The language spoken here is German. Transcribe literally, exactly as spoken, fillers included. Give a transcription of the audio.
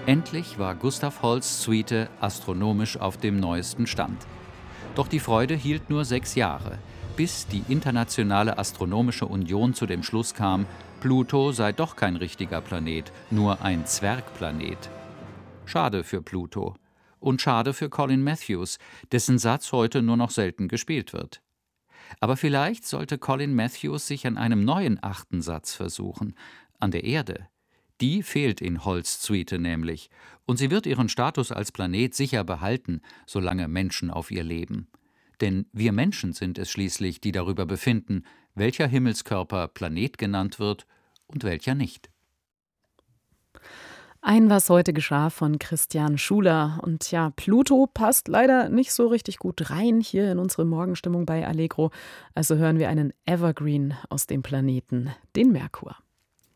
Endlich war Gustav Holsts Suite astronomisch auf dem neuesten Stand. Doch die Freude hielt nur sechs Jahre, bis die Internationale Astronomische Union zu dem Schluss kam, Pluto sei doch kein richtiger Planet, nur ein Zwergplanet. Schade für Pluto. Und schade für Colin Matthews, dessen Satz heute nur noch selten gespielt wird. Aber vielleicht sollte Colin Matthews sich an einem neuen achten Satz versuchen, an der Erde. Die fehlt in Holsts Suite nämlich, und sie wird ihren Status als Planet sicher behalten, solange Menschen auf ihr leben. Denn wir Menschen sind es schließlich, die darüber befinden, welcher Himmelskörper Planet genannt wird und welcher nicht. Ein Was heute geschah von Christian Schuler. Und ja, Pluto passt leider nicht so richtig gut rein hier in unsere Morgenstimmung bei Allegro. Also hören wir einen Evergreen aus dem Planeten, den Merkur.